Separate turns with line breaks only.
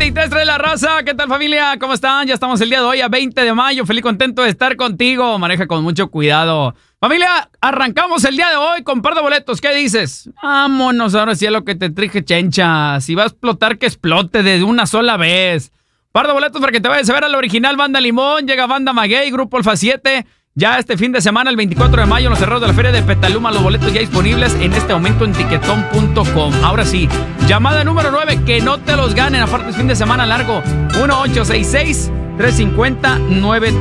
23 trae la raza. ¿Qué tal, familia? ¿Cómo están? Ya estamos el día de hoy a 20 de mayo. Feliz contento de estar contigo. Maneja con mucho cuidado. Familia, arrancamos el día de hoy con par de boletos. ¿Qué dices? Vámonos ahora sí a lo que te trije, chencha. Si va a explotar, que explote de una sola vez. Par de boletos para que te vayas a ver a la original Banda Limón. Llega Banda Maguey, Grupo Alfa 7. Ya este fin de semana, el 24 de mayo, en los cerrados de la Feria de Petaluma. Los boletos ya disponibles en este momento en tiquetón.com. Ahora sí, llamada número 9, que no te los ganen. Aparte es fin de semana largo. 1-866-350-9310.